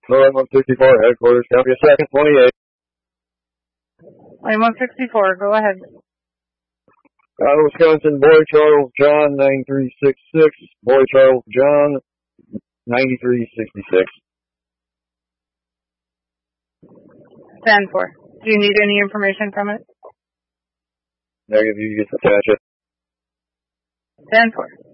Line 164, headquarters, copy a second, 28. Line 164, go ahead. Wisconsin, Boy Charles John, 9366. Boy Charles John, 9366. Stand for. Do you need any information from it? Negative, you just attach it. Stand for.